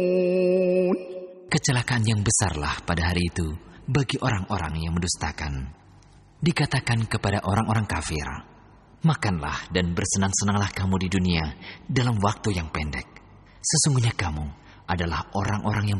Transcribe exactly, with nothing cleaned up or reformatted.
Kecelakaan yang besarlah pada hari itu bagi orang-orang yang mendustakan. Dikatakan kepada orang-orang kafir, makanlah dan bersenang-senanglah kamu di dunia dalam waktu yang pendek. Sesungguhnya kamu adalah orang-orang yang